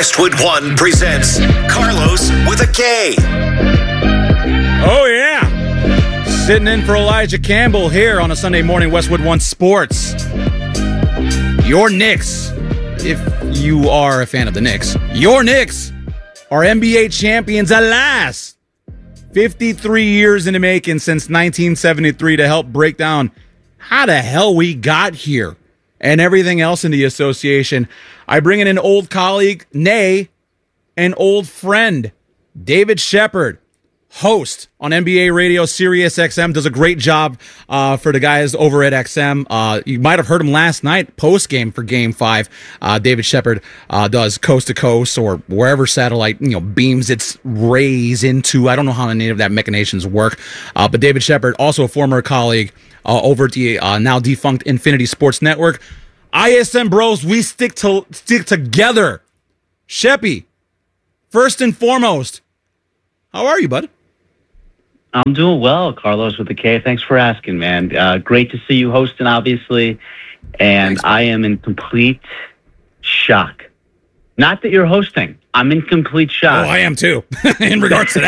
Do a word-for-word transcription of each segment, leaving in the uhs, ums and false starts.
Westwood One presents Carlos with a K. Oh, yeah. Sitting in for Elijah Campbell here on a Sunday morning, Westwood One Sports. Your Knicks, if you are a fan of the Knicks, your Knicks are N B A champions at last. fifty-three years in the making since nineteen seventy-three to help break down how the hell we got here and everything else in the association. I bring in an old colleague, nay, an old friend, David Shepard, host on N B A Radio, Sirius X M, does a great job uh, for the guys over at X M. Uh, you might have heard him last night, post-game for Game five. Uh, David Shepard uh, does coast-to-coast or wherever satellite you know beams its rays into. I don't know how any of that machinations work. Uh, but David Shepard, also a former colleague uh, over at the uh, now defunct Infinity Sports Network. I S M Bros, we stick to stick together. Sheppy, first and foremost, how are you, bud? I'm doing well, Carlos with the K. Thanks for asking, man. Uh, great to see you hosting, obviously. And Thanks, I am in complete shock. Not that you're hosting. I'm in complete shock. Oh, I am too, in regards to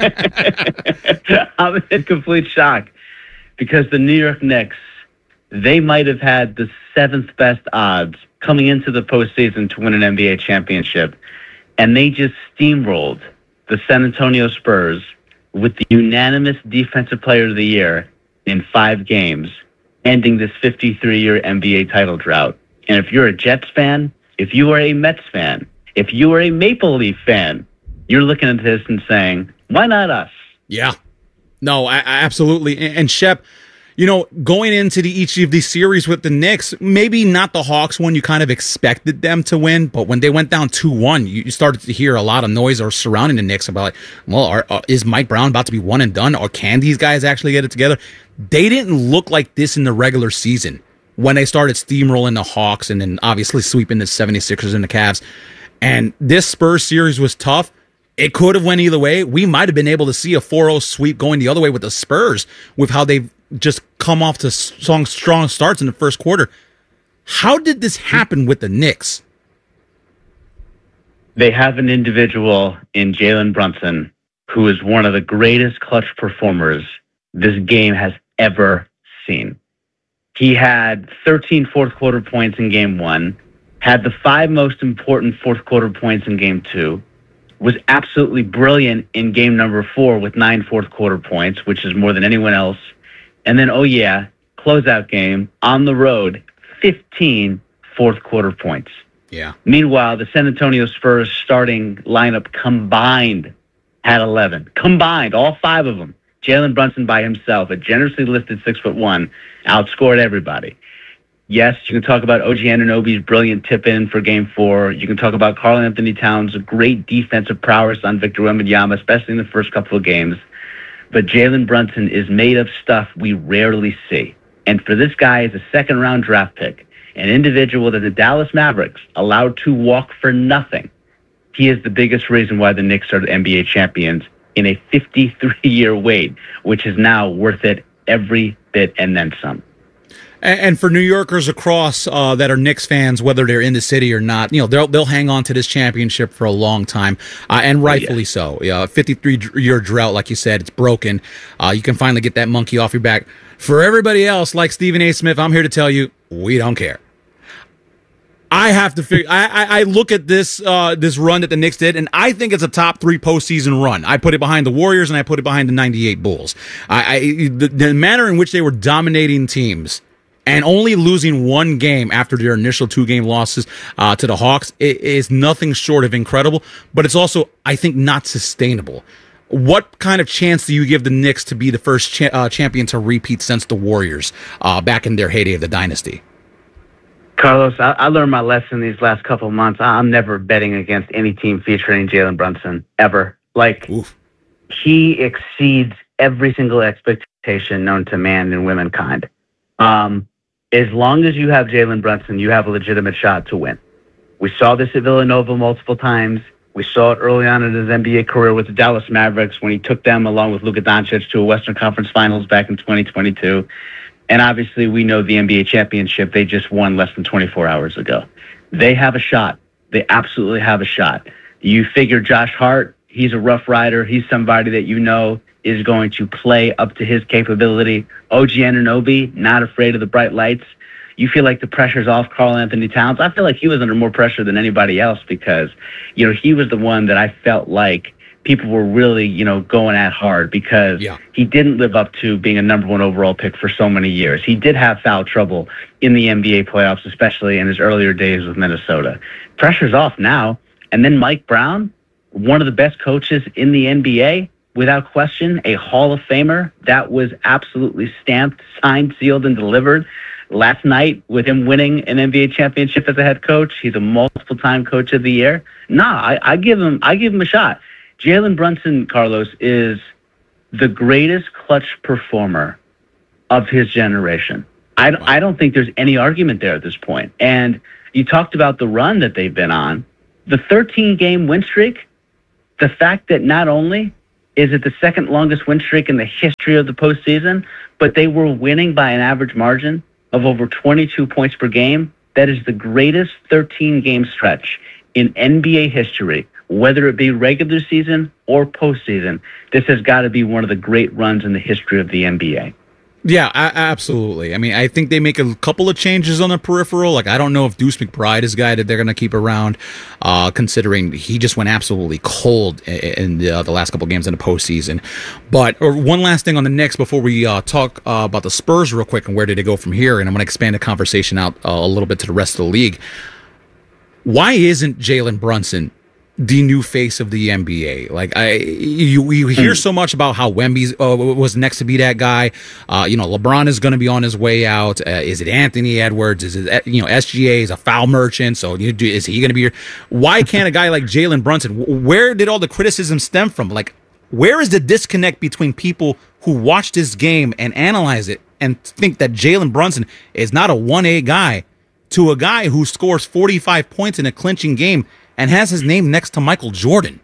that. I'm in complete shock because the New York Knicks, they might have had the seventh best odds coming into the postseason to win an N B A championship. And they just steamrolled the San Antonio Spurs with the unanimous Defensive Player of the Year in five games, ending this fifty-three-year N B A title drought. And if you're a Jets fan, if you are a Mets fan, if you are a Maple Leaf fan, you're looking at this and saying, why not us? Yeah. No, I, I absolutely. And, and Shep, you know, going into the, each of these series with the Knicks, maybe not the Hawks one, you kind of expected them to win, but when they went down two one, you, you started to hear a lot of noise or surrounding the Knicks about, like, well, are, uh, is Mike Brown about to be one and done, or can these guys actually get it together? They didn't look like this in the regular season when they started steamrolling the Hawks and then obviously sweeping the seventy-sixers and the Cavs. And this Spurs series was tough. It could have went either way. We might have been able to see a four oh sweep going the other way with the Spurs with how they've just come off to strong, strong starts in the first quarter. How did this happen with the Knicks? They have an individual in Jalen Brunson who is one of the greatest clutch performers this game has ever seen. He had thirteen fourth quarter points in game one, had the five most important fourth quarter points in game two, was absolutely brilliant in game number four with nine fourth quarter points, which is more than anyone else. And then, oh yeah, closeout game on the road, fifteen fourth quarter points. Yeah. Meanwhile, the San Antonio Spurs starting lineup combined had eleven. Combined, all five of them. Jalen Brunson by himself, a generously listed six foot one, outscored everybody. Yes, you can talk about O G Anunoby's brilliant tip-in for Game four. You can talk about Karl Anthony Towns' great defensive prowess on Victor Wembanyama, especially in the first couple of games. But Jalen Brunson is made of stuff we rarely see. And for this guy as a second-round draft pick, an individual that the Dallas Mavericks allowed to walk for nothing, he is the biggest reason why the Knicks are the N B A champions in a fifty-three-year wait, which is now worth it every bit and then some. And for New Yorkers across uh, that are Knicks fans, whether they're in the city or not, you know they'll they'll hang on to this championship for a long time, uh, and rightfully yeah. so. Yeah, fifty-three-year drought, like you said, it's broken. Uh, you can finally get that monkey off your back. For everybody else, like Stephen A. Smith, I'm here to tell you, we don't care. I have to figure. I, I, I look at this uh, this run that the Knicks did, and I think it's a top three postseason run. I put it behind the Warriors, and I put it behind the ninety-eight Bulls. I, I the, the manner in which they were dominating teams and only losing one game after their initial two-game losses uh, to the Hawks is nothing short of incredible, but it's also, I think, not sustainable. What kind of chance do you give the Knicks to be the first cha- uh, champion to repeat since the Warriors uh, back in their heyday of the dynasty? Carlos, I, I learned my lesson these last couple of months. I'm never betting against any team featuring Jalen Brunson, ever. Like, Oof. He exceeds every single expectation known to man and womankind. Um, as long as you have Jalen Brunson, you have a legitimate shot to win. We saw this at Villanova multiple times. We saw it early on in his N B A career with the Dallas Mavericks when he took them, along with Luka Doncic, to a Western Conference Finals back in twenty twenty-two. And obviously, we know the N B A championship they just won less than twenty-four hours ago. They have a shot. they absolutely have a shot. You figure Josh Hart, he's a rough rider. He's somebody that you know is going to play up to his capability. O G Anunoby, not afraid of the bright lights. You feel like the pressure's off Karl Anthony Towns. I feel like he was under more pressure than anybody else because, you know, he was the one that I felt like people were really, you know, going at hard because yeah. he didn't live up to being a number one overall pick for so many years. He did have foul trouble in the N B A playoffs, especially in his earlier days with Minnesota. Pressure's off now. And then Mike Brown, one of the best coaches in the N B A, without question, a Hall of Famer. That was absolutely stamped, signed, sealed, and delivered. Last night, with him winning an N B A championship as a head coach, he's a multiple-time coach of the year. Nah, I, I give him, I give him a shot. Jalen Brunson, Carlos, is the greatest clutch performer of his generation. I, I don't think there's any argument there at this point. And you talked about the run that they've been on. The thirteen-game win streak, the fact that not only is it the second longest win streak in the history of the postseason, but they were winning by an average margin of over twenty-two points per game. That is the greatest thirteen-game stretch in N B A history, whether it be regular season or postseason. This has got to be one of the great runs in the history of the N B A. Yeah, I, absolutely. I mean, I think they make a couple of changes on the peripheral. Like, I don't know if Deuce McBride is a guy that they're going to keep around, uh, considering he just went absolutely cold in, in the, uh, the last couple of games in the postseason. But or one last thing on the Knicks before we uh, talk uh, about the Spurs real quick and where did they go from here, and I'm going to expand the conversation out uh, a little bit to the rest of the league. Why isn't Jalen Brunson the new face of the N B A? Like, I, you, you hear so much about how Wemby uh, was next to be that guy. Uh, you know, LeBron is going to be on his way out. Uh, is it Anthony Edwards? Is it, you know, S G A is a foul merchant? So you do, is he going to be here? Why can't a guy like Jalen Brunson? Where did all the criticism stem from? Like, where is the disconnect between people who watch this game and analyze it and think that Jalen Brunson is not a one A guy to a guy who scores forty-five points in a clinching game and has his name next to Michael Jordan?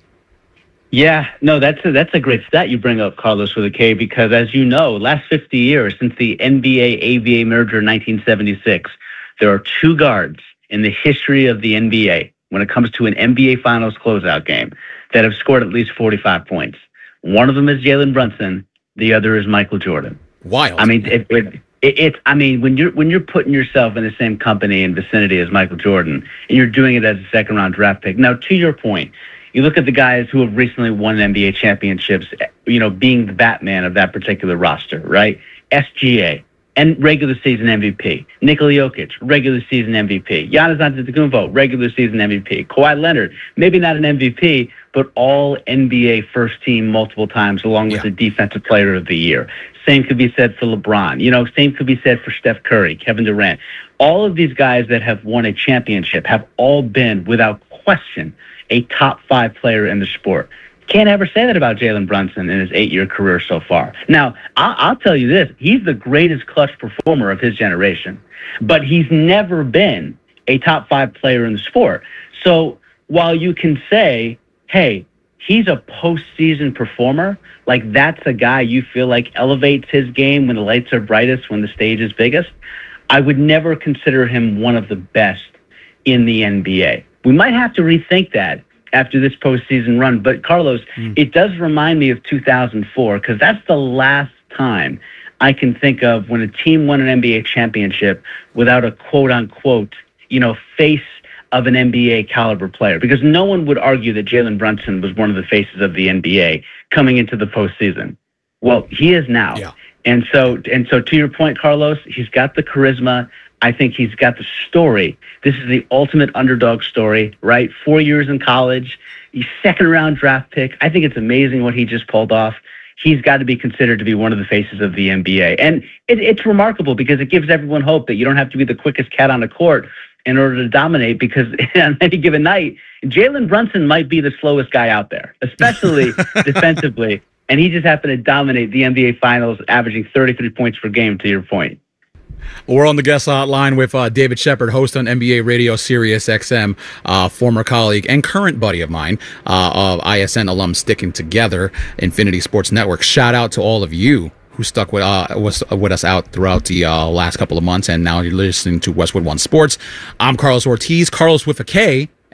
Yeah, no, that's a, that's a great stat you bring up, Carlos, with a K, because as you know, last fifty years, since the N B A A B A merger in nineteen seventy-six, there are two guards in the history of the N B A when it comes to an N B A Finals closeout game that have scored at least forty-five points. One of them is Jalen Brunson. The other is Michael Jordan. Wild. I mean, it, it, it, it's. I mean, when you're when you're putting yourself in the same company and vicinity as Michael Jordan, and you're doing it as a second round draft pick. Now, to your point, you look at the guys who have recently won N B A championships. You know, being the Batman of that particular roster, right? S G A and regular season M V P. Nikola Jokic, regular season M V P. Giannis Antetokounmpo, regular season M V P. Kawhi Leonard, maybe not an M V P, but all N B A first team multiple times, along with yeah. the defensive player of the year. Same could be said for LeBron. You know, same could be said for Steph Curry, Kevin Durant. All of these guys that have won a championship have all been, without question, a top five player in the sport. Can't ever say that about Jalen Brunson in his eight-year career so far. Now, I'll, I'll tell you this. He's the greatest clutch performer of his generation, but he's never been a top five player in the sport. So while you can say, hey, he's a postseason performer, like that's a guy you feel like elevates his game when the lights are brightest, when the stage is biggest, I would never consider him one of the best in the N B A. We might have to rethink that after this postseason run. But, Carlos, mm. it does remind me of two thousand four, because that's the last time I can think of when a team won an N B A championship without a quote-unquote, you know, face of an N B A caliber player, because no one would argue that Jalen Brunson was one of the faces of the N B A coming into the postseason. Well, he is now. Yeah. And so, and so to your point, Carlos, he's got the charisma. I think he's got the story. This is the ultimate underdog story, right? Four years in college, he's second round draft pick. I think it's amazing what he just pulled off. He's got to be considered to be one of the faces of the N B A. And it, it's remarkable because it gives everyone hope that you don't have to be the quickest cat on the court in order to dominate, because on any given night, Jalen Brunson might be the slowest guy out there, especially defensively. And he just happened to dominate the N B A Finals, averaging thirty-three points per game, to your point. We're on the guest hotline with uh, David Shepard, host on N B A Radio Sirius X M, uh, former colleague and current buddy of mine, uh, of I S N alum Sticking Together, Infinity Sports Network. Shout out to all of you who stuck with, uh, was, with us out throughout the uh, last couple of months, and now you're listening to Westwood One Sports. I'm Carlos Ortiz, Carlos with a K,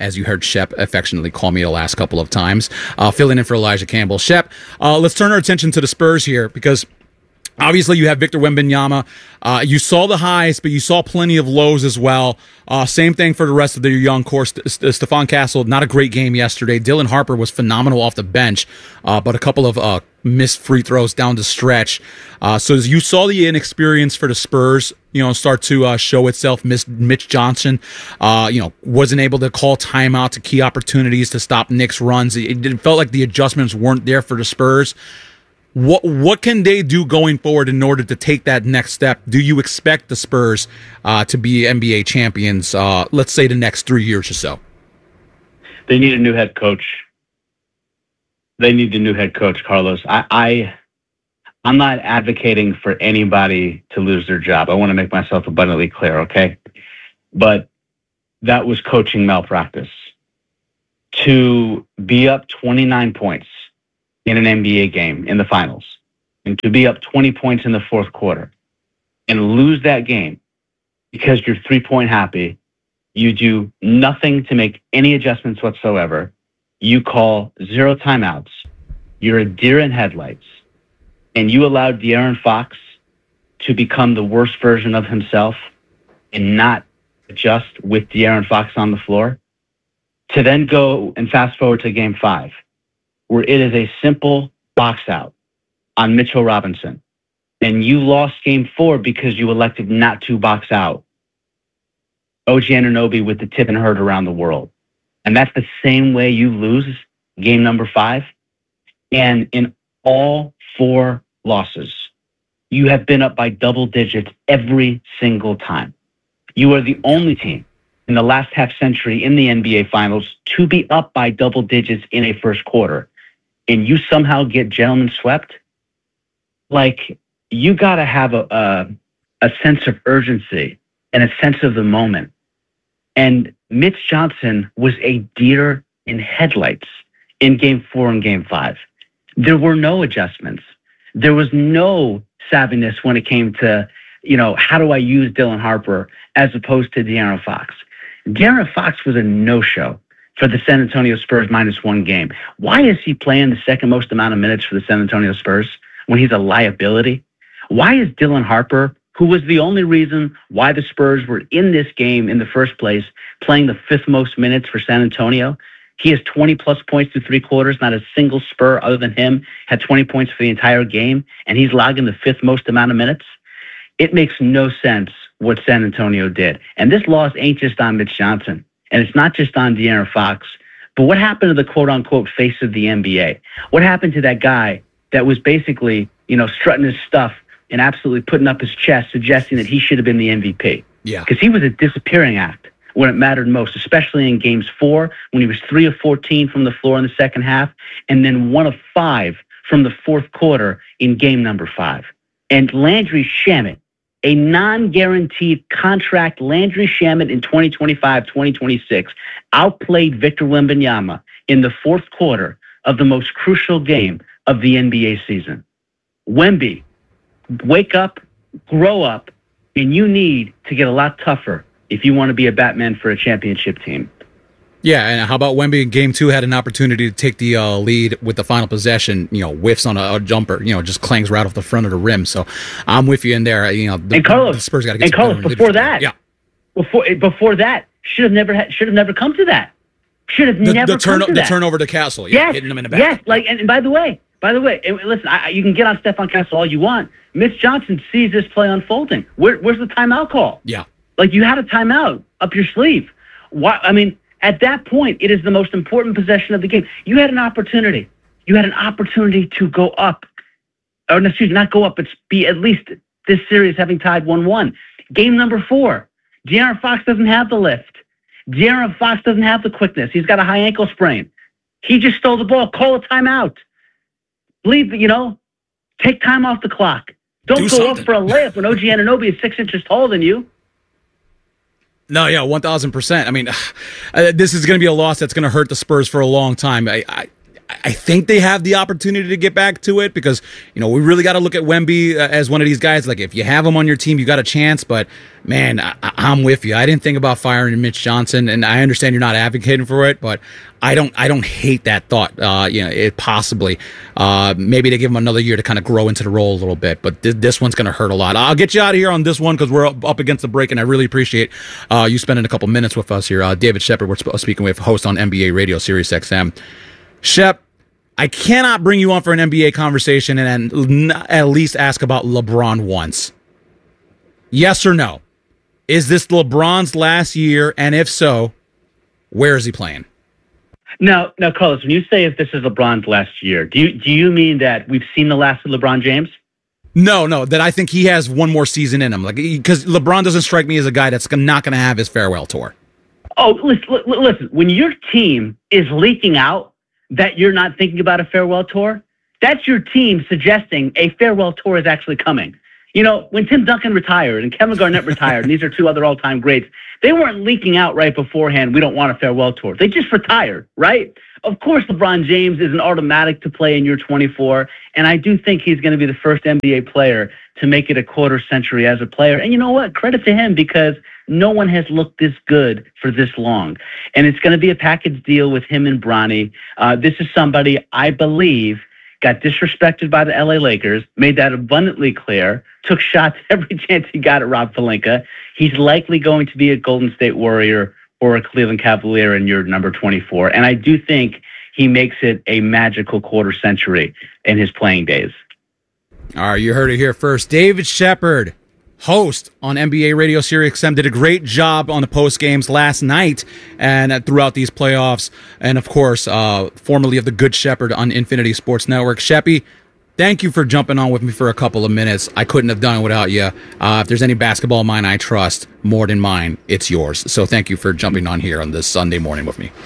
as you heard Shep affectionately call me the last couple of times, uh, filling in for Elijah Campbell. Shep, uh, let's turn our attention to the Spurs here, because obviously you have Victor Wembanyama. Uh, you saw the highs, but you saw plenty of lows as well. Uh, same thing for the rest of their young core. St- St- Stephon Castle, not a great game yesterday. Dylan Harper was phenomenal off the bench, uh, but a couple of uh, missed free throws down the stretch. Uh, so as you saw the inexperience for the Spurs, you know, start to uh, show itself. Miss Mitch Johnson, uh, you know, wasn't able to call timeout to key opportunities to stop Knicks' runs. It, it felt like the adjustments weren't there for the Spurs. What what can they do going forward in order to take that next step? Do you expect the Spurs uh, to be N B A champions, uh, let's say the next three years or so? They need a new head coach. They need a new head coach, Carlos. I, I, I'm not advocating for anybody to lose their job. I want to make myself abundantly clear, okay? But that was coaching malpractice. To be up twenty-nine points in an N B A game in the finals, and to be up twenty points in the fourth quarter and lose that game because you're three-point happy, you do nothing to make any adjustments whatsoever, you call zero timeouts, you're a deer in headlights, and you allowed De'Aaron Fox to become the worst version of himself and not adjust with De'Aaron Fox on the floor, to then go and fast forward to game five, where it is a simple box out on Mitchell Robinson, and you lost game four because you elected not to box out O G Anunoby with the tip and hurt around the world. And that's the same way you lose game number five. And in all four losses, you have been up by double digits every single time. You are the only team in the last half century in the N B A Finals to be up by double digits in a first quarter. And you somehow get gentlemen swept. Like, you got to have a, a a sense of urgency and a sense of the moment. And Mitch Johnson was a deer in headlights in game four and game five. There were no adjustments. There was no savviness when it came to, you know, how do I use Dylan Harper as opposed to De'Aaron Fox? De'Aaron Fox was a no-show for the San Antonio Spurs minus one game. Why is he playing the second most amount of minutes for the San Antonio Spurs when he's a liability? Why is Dylan Harper, who was the only reason why the Spurs were in this game in the first place, playing the fifth most minutes for San Antonio? He has twenty plus points through three quarters. Not a single Spur other than him had twenty points for the entire game, and he's logging the fifth most amount of minutes. It makes no sense what San Antonio did. And this loss ain't just on Mitch Johnson, and it's not just on De'Aaron Fox, but what happened to the quote-unquote face of the N B A? What happened to that guy that was basically, you know, strutting his stuff and absolutely putting up his chest, suggesting that he should have been the M V P? Yeah. Because he was a disappearing act when it mattered most, especially in games four, when he was three of fourteen from the floor in the second half, and then one of five from the fourth quarter in game number five. And Landry Shamet, a non-guaranteed contract Landry Shamet in twenty twenty-five twenty twenty-six, outplayed Victor Wembanyama in the fourth quarter of the most crucial game of the N B A season. Wemby, wake up, grow up, and you need to get a lot tougher if you want to be a Batman for a championship team. Yeah, and how about Wemby in game two had an opportunity to take the uh, lead with the final possession, you know, whiffs on a, a jumper, you know, just clangs right off the front of the rim. So I'm with you in there. You know, the, and Carlos, the Spurs got to get and Carlos, before that, yeah, before before that, should have never had, should have never come to that. Should have the, never the turn, come to the that. turnover to Castle, yeah, yes, hitting him in the back. Yes, like, and, and by the way, by the way, and listen, I, you can get on Stephon Castle all you want. Mitch Johnson sees this play unfolding. Where, where's the timeout call? Yeah, like, you had a timeout up your sleeve. Why? I mean, at that point, it is the most important possession of the game. You had an opportunity. You had an opportunity to go up, or excuse me, not go up, but be at least this series having tied one one. Game number four, De'Aaron Fox doesn't have the lift. De'Aaron Fox doesn't have the quickness. He's got a high ankle sprain. He just stole the ball. Call a timeout. Leave, you know, take time off the clock. Don't Do go something. up for a layup when O G Anunoby is six inches taller than you. No, yeah, one thousand percent. I mean, uh, this is going to be a loss that's going to hurt the Spurs for a long time. I, I, I think they have the opportunity to get back to it because, you know, we really got to look at Wemby as one of these guys. Like, if you have him on your team, you got a chance. But, man, I, I'm with you. I didn't think about firing Mitch Johnson, and I understand you're not advocating for it, but I don't I don't hate that thought. Uh, you know, it possibly. Uh, maybe to give him another year to kind of grow into the role a little bit. But th- this one's going to hurt a lot. I'll get you out of here on this one because we're up, up against the break, and I really appreciate uh, you spending a couple minutes with us here. Uh, David Shepard, we're sp- speaking with, host on N B A Radio, Sirius X M. Shep, I cannot bring you on for an N B A conversation and n- at least ask about LeBron once. Yes or no? Is this LeBron's last year? And if so, where is he playing? Now, now, Carlos, when you say if this is LeBron's last year, do you do you mean that we've seen the last of LeBron James? No, no, that I think he has one more season in him. Like, because LeBron doesn't strike me as a guy that's not going to have his farewell tour. Oh, listen, listen, when your team is leaking out that you're not thinking about a farewell tour, that's your team suggesting a farewell tour is actually coming. You know, when Tim Duncan retired and Kevin Garnett retired, and these are two other all-time greats, they weren't leaking out right beforehand, we don't want a farewell tour. They just retired, right? Of course, LeBron James is an automatic to play in year twenty-four, and I do think he's going to be the first N B A player to make it a quarter century as a player. And you know what? Credit to him, because no one has looked this good for this long. And it's going to be a package deal with him and Bronny. Uh, this is somebody, I believe, got disrespected by the L A Lakers, made that abundantly clear, took shots every chance he got at Rob Pelinka. He's likely going to be a Golden State Warrior or a Cleveland Cavalier in year number twenty-four. And I do think he makes it a magical quarter century in his playing days. All right, you heard it here first. David Shepard, host on N B A Radio Sirius X M, did a great job on the post games last night and throughout these playoffs. And of course, uh, formerly of the Good Shepherd on Infinity Sports Network. Sheppy, thank you for jumping on with me for a couple of minutes. I couldn't have done it without you. Uh, if there's any basketball mind I trust more than mine, it's yours. So thank you for jumping on here on this Sunday morning with me.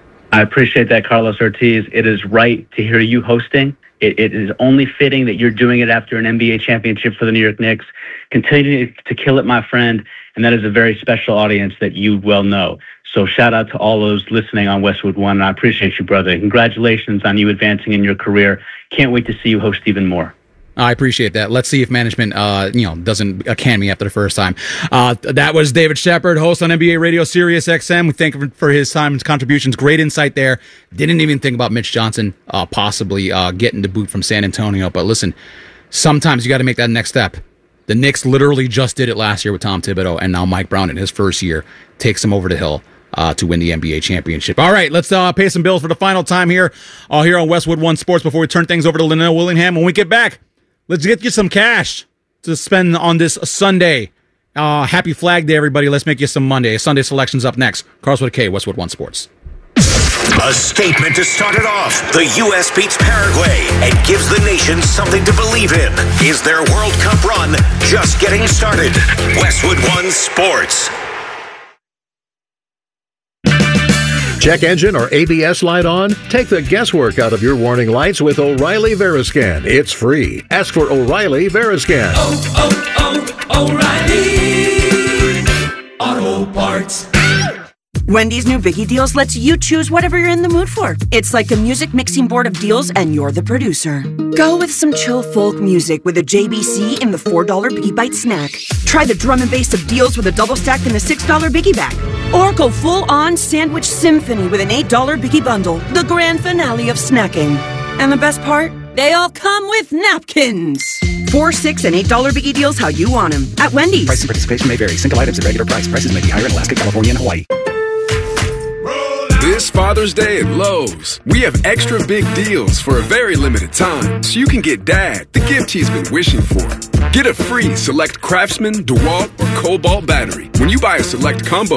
I appreciate that, Carlos Ortiz. It is right to hear you hosting. It, it is only fitting that you're doing it after an N B A championship for the New York Knicks. Continue to kill it, my friend, and that is a very special audience that you well know. So shout out to all those listening on Westwood One, and I appreciate you, brother. Congratulations on you advancing in your career. Can't wait to see you host even more. I appreciate that. Let's see if management, uh, you know, doesn't uh, can me after the first time. Uh, that was David Shepard, host on N B A Radio Sirius X M. We thank him for his time and contributions. Great insight there. Didn't even think about Mitch Johnson uh, possibly uh, getting the boot from San Antonio. But listen, sometimes you got to make that next step. The Knicks literally just did it last year with Tom Thibodeau, and now Mike Brown in his first year takes him over the hill Uh, to win the N B A championship. All right, let's uh, pay some bills for the final time here, all here on Westwood One Sports before we turn things over to Linnell Willingham. When we get back, let's get you some cash to spend on this Sunday. Uh, happy Flag Day, everybody. Let's make you some Monday. Sunday selection's up next. Carlos with a K, Westwood One Sports. A statement to start it off. The U S beats Paraguay and gives the nation something to believe in. Is their World Cup run just getting started? Westwood One Sports. Check engine or A B S light on? Take the guesswork out of your warning lights with O'Reilly Veriscan. It's free. Ask for O'Reilly Veriscan. Oh, oh, oh, O'Reilly Auto Parts. Wendy's new Biggie Deals lets you choose whatever you're in the mood for. It's like a music mixing board of deals, and you're the producer. Go with some chill folk music with a J B C in the four dollar Biggie Bite snack. Try the drum and bass of deals with a double stack in the six dollar Biggie Bag. Or go full-on sandwich symphony with an eight dollar Biggie Bundle, the grand finale of snacking. And the best part? They all come with napkins. Four, six, and eight dollar Biggie Deals how you want them at Wendy's. Price and participation may vary. Single items at regular price. Prices may be higher in Alaska, California, and Hawaii. This Father's Day at Lowe's, we have extra big deals for a very limited time, so you can get Dad the gift he's been wishing for. Get a free Select Craftsman, DeWalt, or Cobalt battery when you buy a Select combo